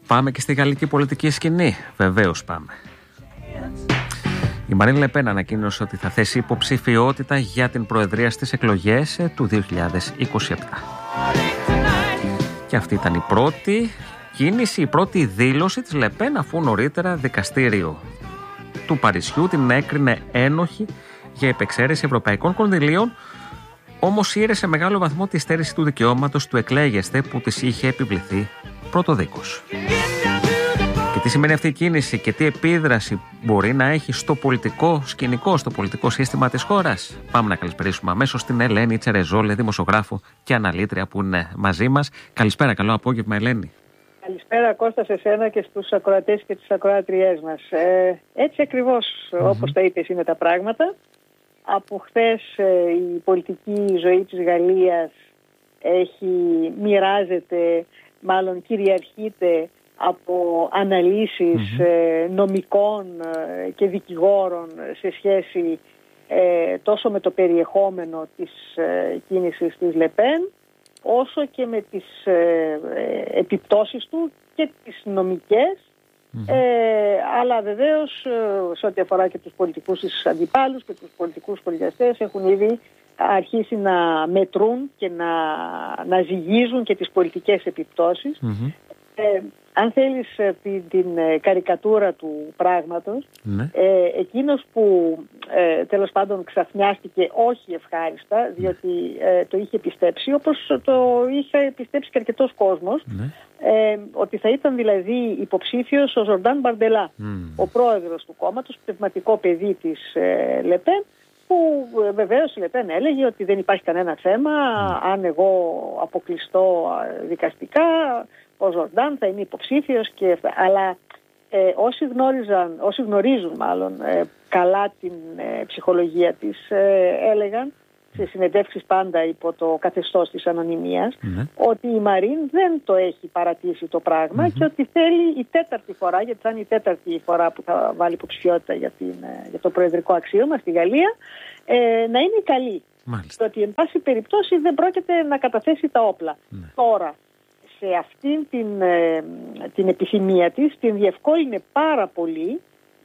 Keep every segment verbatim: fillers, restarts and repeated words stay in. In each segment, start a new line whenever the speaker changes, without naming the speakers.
Πάμε και στη γαλλική πολιτική σκηνή. Βεβαίως πάμε. Η Μαρίν Λεπέν ανακοίνωσε ότι θα θέσει υποψηφιότητα για την προεδρία στις εκλογές του δύο χιλιάδες είκοσι επτά. Και αυτή ήταν η πρώτη κίνηση, η πρώτη δήλωση της Λεπέν, αφού νωρίτερα δικαστήριο του Παρισιού την έκρινε ένοχη για υπεξαίρεση ευρωπαϊκών κονδυλίων, όμως ήρε σε μεγάλο βαθμό τη στέρηση του δικαιώματος του εκλέγεστε που της είχε επιβληθεί πρωτοδίκως. Και τι σημαίνει αυτή η κίνηση και τι επίδραση μπορεί να έχει στο πολιτικό σκηνικό, στο πολιτικό σύστημα της χώρας? Πάμε να καλησπερίσουμε αμέσως την Ελένη Τσερεζόλε, δημοσιογράφο και αναλύτρια που είναι μαζί μας. Καλησπέρα, καλό απόγευμα, Ελένη.
Καλησπέρα, Κώστα, σε σένα και στους ακροατές και τις ακροάτριές μας. Ε, έτσι ακριβώς, mm-hmm. όπως τα είπες, είναι τα πράγματα. Από χθες ε, η πολιτική ζωή της Γαλλίας έχει μοιράζεται, μάλλον κυριαρχείται από αναλύσεις mm-hmm. ε, νομικών ε, και δικηγόρων σε σχέση ε, τόσο με το περιεχόμενο της ε, κίνησης της Λεπέν, όσο και με τις ε, ε, επιπτώσεις του και τις νομικές, mm-hmm. ε, αλλά βεβαίως ε, σε ό,τι αφορά και τους πολιτικούς της αντιπάλους και τους πολιτικούς σχολιαστές έχουν ήδη αρχίσει να μετρούν και να, να ζυγίζουν και τις πολιτικές επιπτώσεις. Mm-hmm. Ε, αν θέλεις την, την καρικατούρα του πράγματος, ναι. ε, εκείνος που ε, τέλος πάντων ξαφνιάστηκε όχι ευχάριστα, διότι ε, το είχε πιστέψει, όπως το είχε πιστέψει και αρκετός κόσμος, ναι. ε, ότι θα ήταν δηλαδή υποψήφιος ο Ζορντάν Μπαρντελά, mm. ο πρόεδρος του κόμματος, πνευματικό παιδί της ε, Λεπέν, που ε, βεβαίως η Λεπέν έλεγε ότι δεν υπάρχει κανένα θέμα, mm. αν εγώ αποκλειστώ δικαστικά, ο Ζορντάν θα είναι υποψήφιος και... αλλά ε, όσοι, γνώριζαν, όσοι γνωρίζουν μάλλον ε, καλά την ε, ψυχολογία της ε, έλεγαν σε συνεντεύξεις πάντα υπό το καθεστώς της ανωνυμίας mm-hmm. ότι η Μαρίν δεν το έχει παρατήσει το πράγμα mm-hmm. και ότι θέλει η τέταρτη φορά, γιατί θα είναι η τέταρτη φορά που θα βάλει υποψηφιότητα για, την, για το προεδρικό αξίωμα στη Γαλλία, ε, να είναι καλή. Μάλιστα. Ότι εν πάση περιπτώσει δεν πρόκειται να καταθέσει τα όπλα. Mm-hmm. Τώρα, σε αυτήν την, ε, την επιθυμία της την διευκόλυνε πάρα πολύ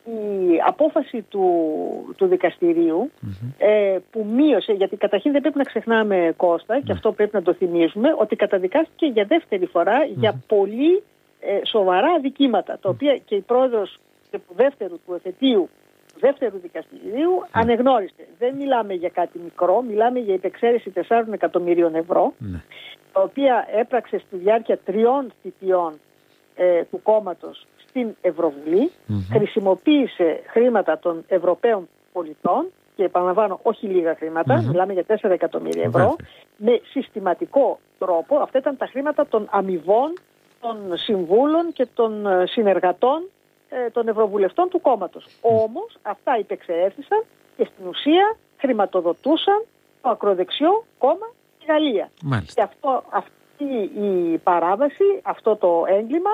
η απόφαση του, του δικαστηρίου mm-hmm. ε, που μείωσε, γιατί καταρχήν δεν πρέπει να ξεχνάμε, Κώστα, mm-hmm. και αυτό πρέπει να το θυμίζουμε, ότι καταδικάστηκε για δεύτερη φορά mm-hmm. για πολύ ε, σοβαρά αδικήματα, τα οποία και η πρόεδρος του δεύτερου του εφετείου του δεύτερου δικαστηρίου mm-hmm. ανεγνώρισε. Δεν μιλάμε για κάτι μικρό, μιλάμε για υπεξαίρεση τεσσάρων εκατομμυρίων ευρώ, mm-hmm. τα οποία έπραξε στη διάρκεια τριών θητιών ε, του κόμματος στην Ευρωβουλή, mm-hmm. χρησιμοποίησε χρήματα των Ευρωπαίων πολιτών, και επαναλαμβάνω όχι λίγα χρήματα, mm-hmm. μιλάμε για τέσσερα εκατομμύρια ευρώ, mm-hmm. με συστηματικό τρόπο. Αυτά ήταν τα χρήματα των αμοιβών, των συμβούλων και των συνεργατών ε, των Ευρωβουλευτών του κόμματος. Mm-hmm. Όμως αυτά υπεξαιρέθησαν και στην ουσία χρηματοδοτούσαν το ακροδεξιό κόμμα στη Γαλλία. Μάλιστα. Και αυτό, αυτή η παράβαση, αυτό το έγκλημα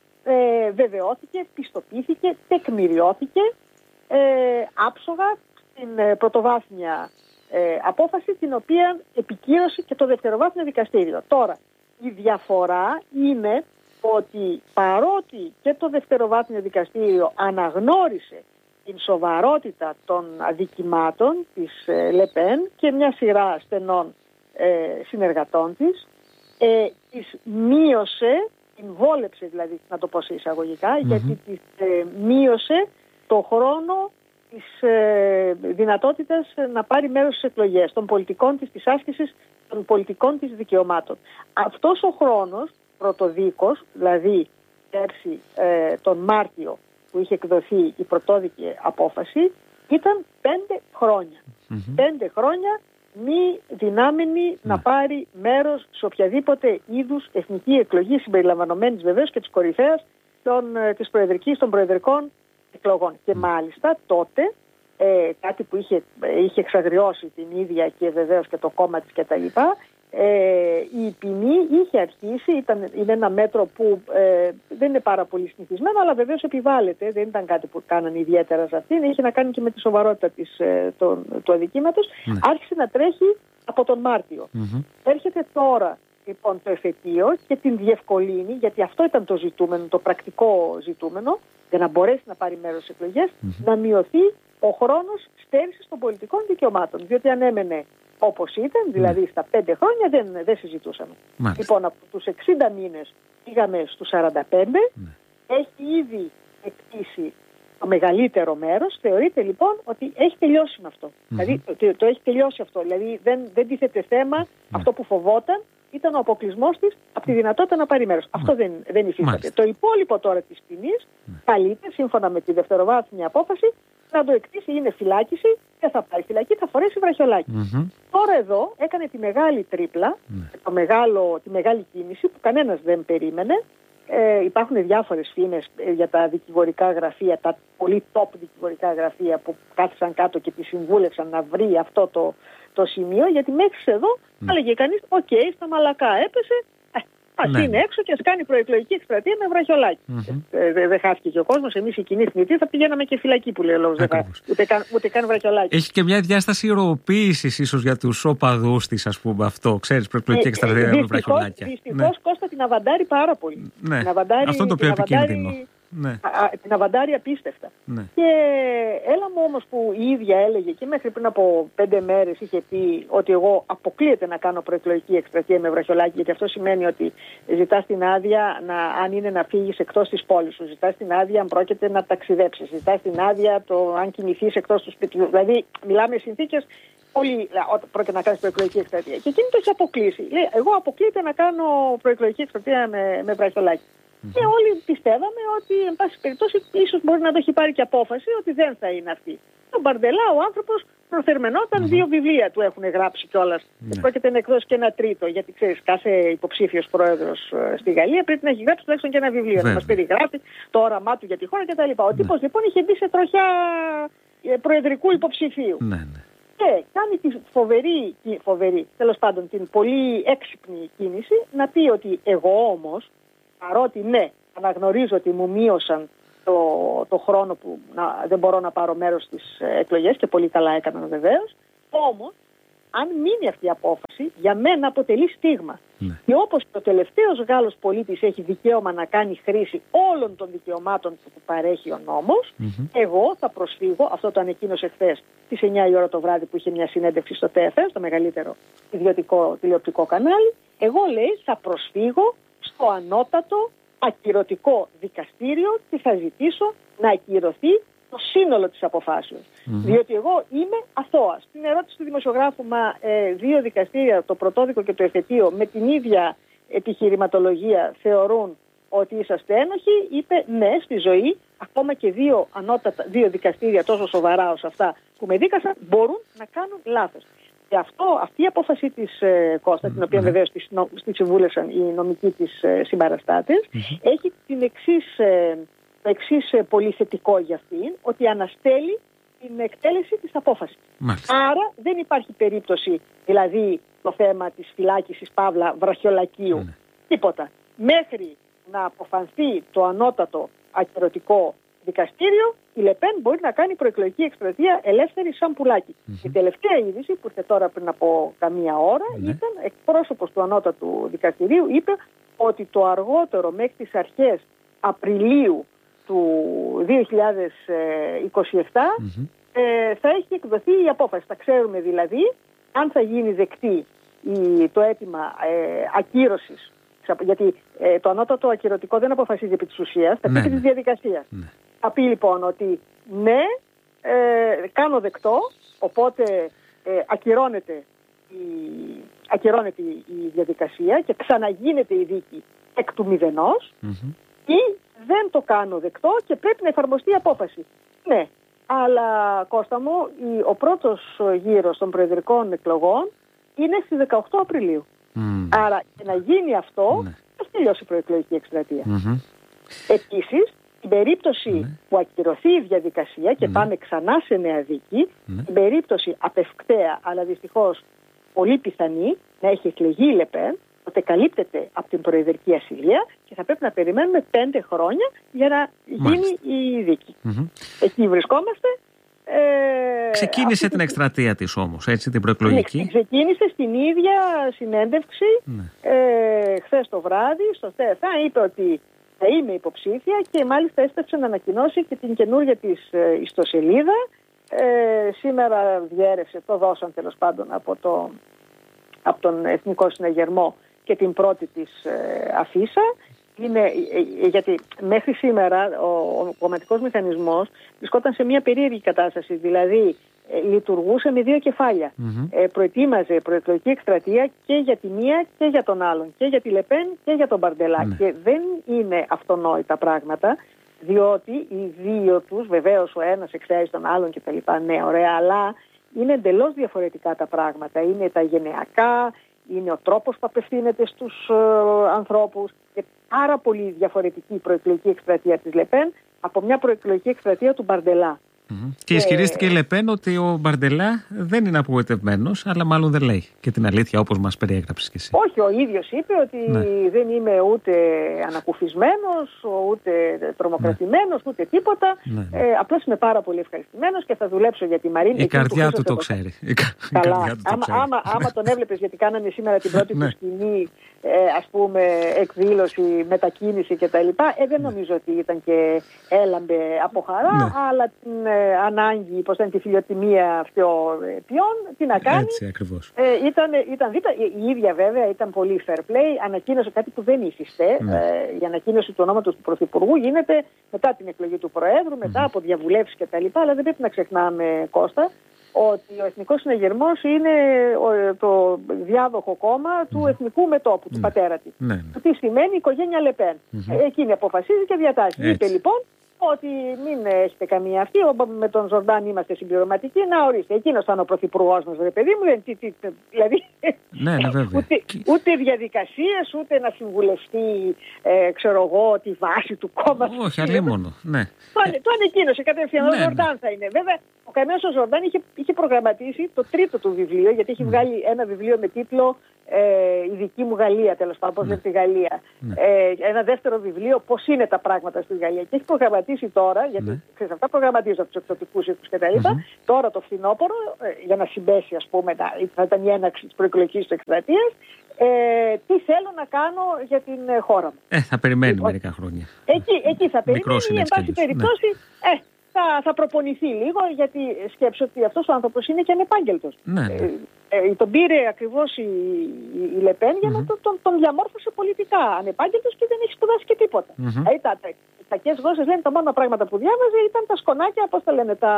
ε, βεβαιώθηκε, πιστοποιήθηκε, τεκμηριώθηκε ε, άψογα στην ε, πρωτοβάθμια ε, απόφαση, την οποία επικύρωσε και το δευτεροβάθμιο δικαστήριο. Τώρα, η διαφορά είναι ότι παρότι και το δευτεροβάθμιο δικαστήριο αναγνώρισε την σοβαρότητα των αδικημάτων της ε, Λεπέν και μια σειρά στενών ε, συνεργατών της, ε, της μείωσε, την βόλεψε δηλαδή, να το πω σε εισαγωγικά, mm-hmm. γιατί της ε, μείωσε το χρόνο της ε, δυνατότητας να πάρει μέρος στις εκλογές, των πολιτικών της, της άσκησης των πολιτικών της δικαιωμάτων. Αυτός ο χρόνος πρωτοδίκως, δηλαδή πέρσι ε, τον Μάρτιο που είχε εκδοθεί η πρωτόδικη απόφαση, ήταν πέντε χρόνια. Mm-hmm. Πέντε χρόνια μη δυνάμενη mm. να πάρει μέρος σε οποιαδήποτε είδους εθνική εκλογή, συμπεριλαμβανομένης βεβαίως και της κορυφαίας των, της προεδρικής, των προεδρικών εκλογών. Mm. Και μάλιστα τότε, ε, κάτι που είχε, είχε εξαγριώσει την ίδια και βεβαίως και το κόμμα της κτλ., ε, η ποινή είχε αρχίσει, ήταν, είναι ένα μέτρο που ε, δεν είναι πάρα πολύ συνηθισμένο, αλλά βεβαίως επιβάλλεται, δεν ήταν κάτι που κάνανε ιδιαίτερα σε αυτήν, είχε να κάνει και με τη σοβαρότητα της, ε, τον, του αδικήματος, mm. άρχισε να τρέχει από τον Μάρτιο. Mm-hmm. Έρχεται τώρα λοιπόν το εφετείο και την διευκολύνει, γιατί αυτό ήταν το ζητούμενο, το πρακτικό ζητούμενο, για να μπορέσει να πάρει μέρος στις εκλογές, mm-hmm. να μειωθεί ο χρόνος στέρησης των πολιτικών δικαιωμάτων. Διότι αν έμενε όπως ήταν, δηλαδή mm. στα πέντε χρόνια, δεν, δεν συζητούσαμε. Μάλιστα. Λοιπόν, από τους εξήντα μήνες πήγαμε στους σαράντα πέντε, mm. έχει ήδη εκτίσει το μεγαλύτερο μέρος. Θεωρείται λοιπόν ότι έχει τελειώσει με αυτό. Mm-hmm. Δηλαδή το, το έχει τελειώσει αυτό. Δηλαδή δεν, δεν τίθεται θέμα. Mm. Αυτό που φοβόταν ήταν ο αποκλεισμός της από τη δυνατότητα να πάρει μέρος. Mm. Αυτό δεν, δεν υφίσταται. Το υπόλοιπο τώρα της ποινής mm. καλείται, σύμφωνα με τη δευτεροβάθμια απόφαση, να το εκτίσει, είναι φυλάκιση και θα πάει φυλακή, θα φορέσει βραχιολάκι. Mm-hmm. Τώρα εδώ έκανε τη μεγάλη τρίπλα, mm. το μεγάλο, τη μεγάλη κίνηση που κανένας δεν περίμενε. Ε, υπάρχουν διάφορες φήμες για τα δικηγορικά γραφεία, τα πολύ top δικηγορικά γραφεία που κάθισαν κάτω και τη συμβούλευσαν να βρει αυτό το, το σημείο, γιατί μέχρι εδώ mm. έλεγε κανείς, οκ, okay, στα μαλακά έπεσε, ας ναι. είναι έξω και ας κάνει προεκλογική εκστρατεία με βραχιολάκι. Mm-hmm. Ε, δεν δε χάθηκε και ο κόσμος. Εμείς οι κοινοί θνητοί θα πηγαίναμε και φυλακή που λέει ο λόγος. Ούτε καν, ούτε καν βραχιολάκι.
Έχει και μια διάσταση ηρωοποίησης ίσως για τους οπαδούς της, ας πούμε, αυτό. Ξέρεις, προεκλογική εκστρατεία με βραχιολάκια.
Δυστυχώς ναι. Κώστα την αβαντάρει πάρα πολύ.
Ναι.
Την αβαντάρει,
αυτό είναι το πιο επικίνδυνο.
Ναι. Α, την αβαντάρει απίστευτα.
Ναι.
Και έλα μου όμως που η ίδια έλεγε και μέχρι πριν από πέντε μέρες είχε πει ότι εγώ αποκλείεται να κάνω προεκλογική εκστρατεία με βραχιολάκι, γιατί αυτό σημαίνει ότι ζητάς την άδεια να, αν είναι να φύγεις εκτός της πόλης σου, ζητάς την άδεια αν πρόκειται να ταξιδέψεις, ζητάς την άδεια το, αν κινηθείς εκτός του σπιτιού. Δηλαδή μιλάμε συνθήκες πολύ όταν πρόκειται να κάνεις προεκλογική εκστρατεία. Και εκείνη το έχει αποκλείσει. Λέει, εγώ αποκλείεται να κάνω προεκλογική εκστρατεία με, με βραχιολάκι. Mm-hmm. Και όλοι πιστεύαμε ότι, εν πάση περιπτώσει, ίσως μπορεί να το έχει πάρει και απόφαση ότι δεν θα είναι αυτή. Ο Μπαρντελά, ο άνθρωπος, προθερμενόταν, mm-hmm. δύο βιβλία του έχουν γράψει κιόλας. Mm-hmm. Και πρόκειται να εκδώσει και ένα τρίτο, γιατί ξέρεις, κάθε υποψήφιος πρόεδρος ε, στη Γαλλία πρέπει να έχει γράψει τουλάχιστον και ένα βιβλίο. Mm-hmm. Να μας περιγράφει το όραμά του για τη χώρα κτλ. Ο mm-hmm. τύπος λοιπόν είχε μπει σε τροχιά ε, προεδρικού υποψηφίου.
Mm-hmm.
Και κάνει τη φοβερή, φοβερή, τέλος πάντων, την πολύ έξυπνη κίνηση να πει ότι εγώ όμως, παρότι ναι, αναγνωρίζω ότι μου μείωσαν το, το χρόνο που να, δεν μπορώ να πάρω μέρος στις εκλογές και πολύ καλά έκαναν βεβαίως, όμως αν μείνει αυτή η απόφαση για μένα αποτελεί στίγμα. Ναι. Και όπως ο τελευταίος Γάλλος πολίτης έχει δικαίωμα να κάνει χρήση όλων των δικαιωμάτων που παρέχει ο νόμος, mm-hmm. εγώ θα προσφύγω, αυτό το ανακοίνωσε χθες στις εννιά η ώρα το βράδυ που είχε μια συνέντευξη στο T F M, στο μεγαλύτερο ιδιωτικό τηλεοπτικό κανάλι, εγώ λέει θα προσφύγω στο ανώτατο ακυρωτικό δικαστήριο και θα ζητήσω να ακυρωθεί το σύνολο της αποφάσεως. Mm-hmm. Διότι εγώ είμαι αθώα. Στην ερώτηση του δημοσιογράφου, μα ε, δύο δικαστήρια, το πρωτόδικο και το εφετείο, με την ίδια επιχειρηματολογία θεωρούν ότι είσαστε ένοχοι, είπε ναι, στη ζωή, ακόμα και δύο, ανώτατα, δύο δικαστήρια τόσο σοβαρά ως αυτά που με δίκασαν, μπορούν να κάνουν λάθος. Και αυτό, αυτή η απόφαση της ε, Κώστα, mm-hmm. την οποία βεβαίως τη, τη συμβούλευσαν οι νομικοί της ε, συμπαραστάτες, mm-hmm. έχει την εξής, ε, το εξής ε, πολύ θετικό για αυτήν, ότι αναστέλει την εκτέλεση της απόφασης. Mm-hmm. Άρα δεν υπάρχει περίπτωση, δηλαδή το θέμα της φυλάκισης παύλα βραχιολακίου, mm-hmm. τίποτα. Μέχρι να αποφανθεί το ανώτατο ακυρωτικό δικαστήριο, η Λεπέν μπορεί να κάνει προεκλογική εκστρατεία ελεύθερη σαν πουλάκι. Mm-hmm. Η τελευταία είδηση που ήρθε τώρα πριν από καμία ώρα mm-hmm. ήταν εκπρόσωπος του ανώτατου δικαστηρίου είπε ότι το αργότερο μέχρι τις αρχές Απριλίου του δύο χιλιάδες είκοσι επτά mm-hmm. ε, θα έχει εκδοθεί η απόφαση. Θα ξέρουμε δηλαδή αν θα γίνει δεκτή η, το αίτημα ε, ακύρωσης, γιατί ε, το ανώτατο ακυρωτικό δεν αποφασίζει επί της ουσίας, θα πει επί της διαδικασίας. Ναι. Θα πει λοιπόν ότι ναι, ε, κάνω δεκτό, οπότε ε, ακυρώνεται, η, ακυρώνεται η διαδικασία και ξαναγίνεται η δίκη εκ του μηδενός mm-hmm. ή δεν το κάνω δεκτό και πρέπει να εφαρμοστεί η απόφαση. Ναι, αλλά Κώστα μου, η, ο πρώτος γύρος των προεδρικών εκλογών είναι στις δεκαοκτώ Απριλίου. Mm. Άρα για να γίνει αυτό mm. θα τελειώσει η προεκλογική εκστρατεία. Mm-hmm. Επίσης, στην περίπτωση mm. που ακυρωθεί η διαδικασία και mm. πάμε ξανά σε νέα δίκη, mm. στην περίπτωση απευκταία αλλά δυστυχώς πολύ πιθανή να έχει εκλεγεί η Λεπέν, ότι καλύπτεται από την προεδρική ασυλία και θα πρέπει να περιμένουμε πέντε χρόνια για να γίνει Μάλιστα. η δίκη. Mm-hmm. Εκεί βρισκόμαστε Ε,
Ξεκίνησε
αυτή
την εκστρατεία της όμως, έτσι, την προεκλογική.
Ναι, ξεκίνησε στην ίδια συνέντευξη ναι. ε, χθες το βράδυ στο ΣΤΕΘΑ. Είπε ότι θα είμαι υποψήφια και μάλιστα έσταξε να ανακοινώσει και την καινούργια της ε, ιστοσελίδα. Ε, σήμερα διέρευσε, το δώσαν τέλος πάντων από, το, από τον Εθνικό Συναγερμό και την πρώτη της ε, αφίσα. Είναι, ε, γιατί μέχρι σήμερα ο, ο κομματικός μηχανισμός βρισκόταν σε μια περίεργη κατάσταση, δηλαδή ε, λειτουργούσε με δύο κεφάλια. Mm-hmm. Ε, προετοίμαζε προεκλογική εκστρατεία και για τη μία και για τον άλλον, και για τη Λεπέν και για τον Μπαρντελά. Mm-hmm. Και δεν είναι αυτονόητα πράγματα, διότι οι δύο τους, βεβαίως ο ένας εξαίρει τον άλλον κτλ. Ναι, ωραία, αλλά είναι εντελώς διαφορετικά τα πράγματα. Είναι τα γενεακά, είναι ο τρόπος που απευθύνεται στους ε, ανθρώπους και πάρα πολύ διαφορετική η προεκλογική εκστρατεία της Λεπέν από μια προεκλογική εκστρατεία του Μπαρντελά.
Mm-hmm. Και ισχυρίστηκε η Λεπέν ότι ο Μπαρντελά δεν είναι απογοητευμένος, αλλά μάλλον δεν λέει και την αλήθεια όπως μας περιέγραψες και εσύ.
Όχι, ο ίδιος είπε ότι ναι. δεν είμαι ούτε ανακουφισμένος, ούτε τρομοκρατημένος, ναι. ούτε τίποτα. Ναι. Ε, απλώς είμαι πάρα πολύ ευχαριστημένος και θα δουλέψω για τη Μαρίνη.
Η καρδιά του το ξέρει.
Καλά. Άμα, άμα, άμα τον έβλεπες, γιατί κάνανε σήμερα την πρώτη του σκηνή, ε, ας πούμε, εκδήλωση, μετακίνηση κτλ. Ε, δεν νομίζω ότι ήταν και έλαμπε από χαρά, ναι. αλλά την ε, ανάγκη, πώς ήταν τη φιλιοτιμία αυτών ποιον, τι να κάνει.
Έτσι ακριβώς.
Ε, ήταν, ήταν δίτα, η ίδια βέβαια ήταν πολύ fair play, ανακοίνωσε κάτι που δεν ήθιστε. Ναι. Ε, η ανακοίνωση του ονόματος του Πρωθυπουργού γίνεται μετά την εκλογή του Προέδρου, μετά mm. από διαβουλεύσεις κτλ. Αλλά δεν πρέπει να ξεχνάμε, Κώστα, ότι ο Εθνικός Συναγερμός είναι το διάδοχο κόμμα του mm. Εθνικού Μετώπου, του mm. πατέρα της. Mm. Τι σημαίνει η οικογένεια Λεπέν. Mm-hmm. Εκείνη αποφασίζει και διατάσσει. Είπε λοιπόν ότι μην έχετε καμία αυτή, με τον Ζορντάν είμαστε συμπληρωματικοί, να ορίστε. Εκείνος ήταν ο πρωθυπουργός μας, ρε παιδί μου, δεν, τι, τι, δηλαδή,
ναι, ναι, βέβαια.
Ούτε, ούτε διαδικασίες, ούτε να συμβουλευτεί, ε, ξέρω εγώ, τη βάση του κόμματος.
Όχι, αλίμονο, ναι.
Το, το ανεκκίνωσε κατευθείαν, ναι, ο Ζορντάν ναι. θα είναι. Βέβαια, ο καημένος ο Ζορντάν είχε, είχε προγραμματίσει το τρίτο του βιβλίο, γιατί έχει mm. βγάλει ένα βιβλίο με τίτλο ε, «Η δική μου Γαλλία», τέλος πάντων, πώς είναι στη Γαλλία. Ναι. Ε, ένα δεύτερο βιβλίο, «Πώς είναι τα πράγματα στη Γαλλία». Και έχει προγραμματίσει τώρα, γιατί ναι. ξέρεις, αυτά προγραμματίζονται από τους εκδοτικούς οίκους κτλ. Mm-hmm. Τώρα το φθινόπωρο, ε, για να συμπέσει, ας πούμε, θα ήταν η έναρξη της προεκλογικής του εκστρατείας, ε, τι θέλω να κάνω για την ε, χώρα μου.
Ε, θα περιμένει λοιπόν, μερικά χρόνια.
Εκεί, εκεί θα περιμένει, εν πάση περιπτώσει, ναι. ε, θα, θα προπονηθεί λίγο, γιατί σκέψω ότι αυτός ο άνθρωπος είναι και ανεπάγγελτος. Ναι. Ε, ε, τον πήρε ακριβώς η, η, η Λεπέν για να mm-hmm. τον, τον, τον διαμόρφωσε πολιτικά. Ανεπάγγελτος και δεν έχει σπουδάσει και τίποτα. Mm-hmm. Ε, τα, τα, κακές γλώσσες λένε τα μόνα πράγματα που διάβαζε ήταν τα σκονάκια, πώς τα λένε, τα,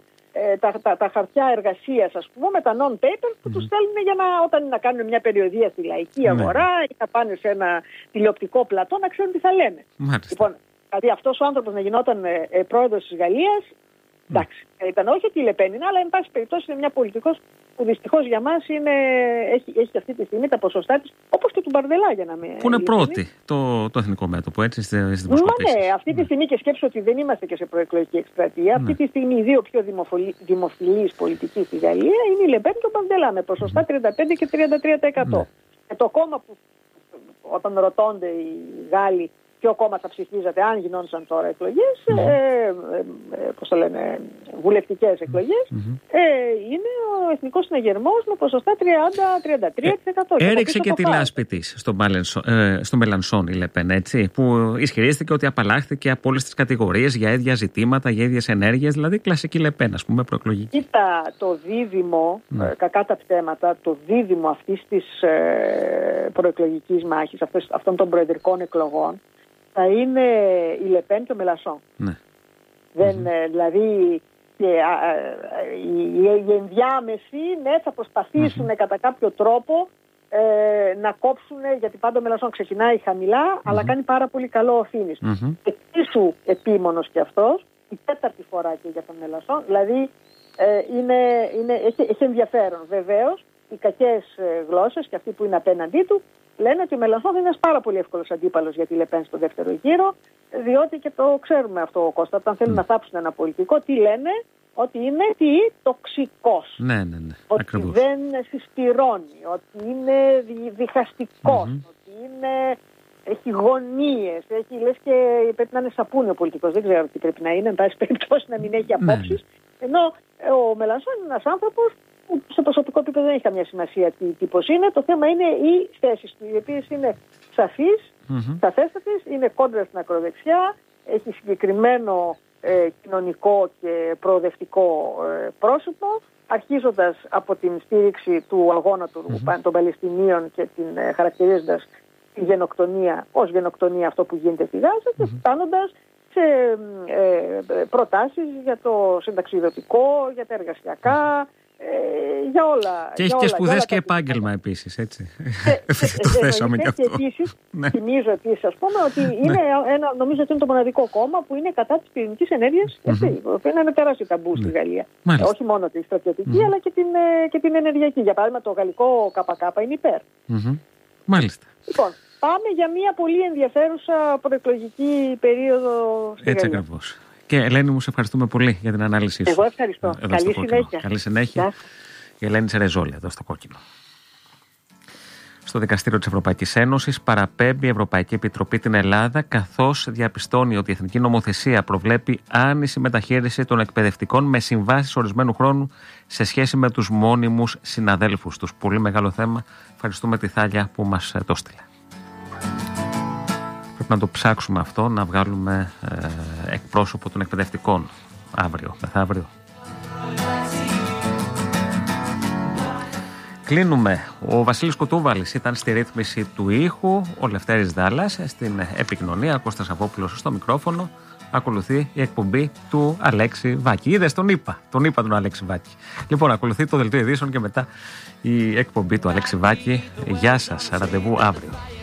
ε, τα, τα, τα χαρτιά εργασίας, ας πούμε, με τα non-paper που mm-hmm. τους στέλνουν για να, όταν να κάνουν μια περιοδεία στη λαϊκή mm-hmm. αγορά ή να πάνε σε ένα τηλεοπτικό πλατό να ξέρουν τι θα λένε. Mm-hmm. Λοιπόν, δηλαδή αυτός ο άνθρωπος να γινόταν ε, ε, πρόεδρος της Γαλλίας, mm. εντάξει, ήταν όχι ότι η Λεπέν είναι, αλλά εν πάση περιπτώσει είναι μια πολιτικός που δυστυχώς για μας είναι, έχει, έχει αυτή τη στιγμή τα ποσοστά της, όπως και του Μπαρντελά, για να με.
Που είναι πρώτη το, το εθνικό μέτωπο, έτσι, στις δημοσκοπήσεις.
Μα ναι, αυτή τη στιγμή, και σκέψω ότι δεν είμαστε και σε προεκλογική εκστρατεία, αυτή τη στιγμή οι δύο πιο δημοφιλείς πολιτικοί στη Γαλλία είναι η Λεπέν και ο Μπαρντελά, με ποσοστά τριάντα πέντε και τριάντα τρία τοις εκατό. Ναι. Και το κόμμα που όταν ρωτώνται οι Γάλλοι ποιο κόμμα θα ψηφίζατε αν γινόντουσαν τώρα εκλογές, mm-hmm. ε, ε, ε, πώς το λένε, βουλευτικές εκλογές, mm-hmm. ε, είναι ο Εθνικός Συναγερμός με ποσοστά τριάντα με τριάντα τρία τοις εκατό.
Ε, έριξε και τη λάσπη της στο, ε, στο Μελανσόν η Λεπέν, έτσι, που ισχυρίστηκε ότι απαλλάχθηκε από όλες τις κατηγορίες για ίδια ζητήματα, για ίδιες ενέργειες, δηλαδή κλασική Λεπέν, ας πούμε, προεκλογική.
Κοίτα, το δίδυμο, mm. ε, κακά τα ψέματα, το δίδυμο αυτής της ε, προεκλογικής μάχης, αυτές, αυτών των προεδρικών εκλογών, θα είναι η Λεπέν και ο Μελανσόν. Ναι. Δεν, mm-hmm. Δηλαδή και, α, α, οι, οι ενδιάμεσοι ναι, θα προσπαθήσουν mm-hmm. κατά κάποιο τρόπο ε, να κόψουν, γιατί πάντα ο Μελανσόν ξεκινάει χαμηλά, mm-hmm. αλλά κάνει πάρα πολύ καλό ο Φίνης. Mm-hmm. Εξίσου επίμονος και αυτός, η τέταρτη φορά και για τον Μελανσόν, δηλαδή ε, είναι, είναι, έχει, έχει ενδιαφέρον. Βεβαίως, οι κακές γλώσσες και αυτοί που είναι απέναντί του λένε ότι ο Μελανσόν είναι ένας πάρα πολύ εύκολος αντίπαλος για τη Λεπέν στο δεύτερο γύρο, διότι και το ξέρουμε αυτό, Κώστα, όταν θέλουν mm. να θάψουν ένα πολιτικό, τι λένε, ότι είναι τι, τοξικός.
Ναι, ναι, ναι.
Ότι
Ακριβώς.
δεν συσπυρώνει, ότι είναι διχαστικός, mm-hmm. ότι είναι, έχει γωνίες, έχει, λες και πρέπει να είναι σαπούνι ο πολιτικός. Δεν ξέρω τι πρέπει να είναι, εν πάση περιπτώσει να μην έχει απόψεις. Ναι, ναι. Ενώ ο Μελανσόν είναι ένας άνθρωπος που σε προσωπικό επίπεδο δεν έχει καμία σημασία τι τύπος είναι. Το θέμα είναι οι θέσεις του, οι οποίες είναι σαφείς, mm-hmm. σαφέστατες, είναι κόντρα στην ακροδεξιά, έχει συγκεκριμένο ε, κοινωνικό και προοδευτικό ε, πρόσωπο, αρχίζοντας από την στήριξη του αγώνα του, mm-hmm. των Παλαιστινίων και την ε, χαρακτηρίζοντας τη γενοκτονία ως γενοκτονία αυτό που γίνεται στη Γάζα mm-hmm. και φτάνοντας σε ε, προτάσεις για το συνταξιδοτικό, για τα εργασιακά, ε, για όλα.
Και έχει και σπουδές και επάγγελμα επίσης, έτσι. Το θέσαμε και αυτό.
Και επίσης, θυμίζω επίσης, ας πούμε, ότι είναι ένα, νομίζω ότι είναι το μοναδικό κόμμα που είναι κατά της πυρηνικής ενέργειας, έτσι, που είναι ένα τεράστιο ταμπού στη Γαλλία. Όχι μόνο τη στρατιωτική, αλλά και την, και την ενεργειακή. Για παράδειγμα, το γαλλικό ΚΚ είναι υπέρ.
Μάλιστα.
Λοιπόν, πάμε για μια πολύ ενδιαφέρουσα προεκλογική περίοδο στη
Έτσι
Γαλλία.
ακριβώς. Και Ελένη, μου σε ευχαριστούμε πολύ για την ανάλυση σου.
Εγώ ευχαριστώ.
Εδώ
Καλή συνέχεια.
Καλή συνέχεια. Η Ελένη Τσερεζόλη εδώ στο Κόκκινο. Στο Δικαστήριο της Ευρωπαϊκής Ένωσης παραπέμπει η Ευρωπαϊκή Επιτροπή την Ελλάδα, καθώς διαπιστώνει ότι η εθνική νομοθεσία προβλέπει άνηση μεταχείριση των εκπαιδευτικών με συμβάσεις ορισμένου χρόνου σε σχέση με τους μόνιμους συναδέλφους τους. Πολύ μεγάλο θέμα. Ευχαριστούμε τη Θάλια που μας το στείλε. Πρέπει να το ψάξουμε αυτό, να βγάλουμε ε, εκπρόσωπο των εκπαιδευτικών αύριο, μεθαύριο. Κλείνουμε. Ο Βασίλης Κουτούβαλης ήταν στη ρύθμιση του ήχου, ο Λευτέρης Δάλλας στην επικοινωνία, ο Κώστας Αβόπουλος στο μικρόφωνο. Ακολουθεί η εκπομπή του Αλέξη Βάκη. Είδες, τον είπα, τον είπα τον Αλέξη Βάκη. Λοιπόν, ακολουθεί το δελτίο ειδήσεων και μετά η εκπομπή του Αλέξη Βάκη. Γεια σας, ραντεβού αύριο.